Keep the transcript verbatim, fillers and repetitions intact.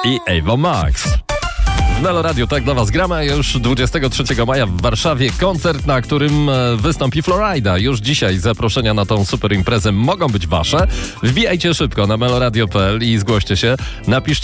i Ava Max. W Melo Radio tak dla was gramy, a już dwudziestego trzeciego maja w Warszawie koncert, na którym wystąpi Florida. Już dzisiaj zaproszenia na tą super imprezę mogą być wasze. Wbijajcie szybko na meloradio kropka p l i zgłoście się. Napiszcie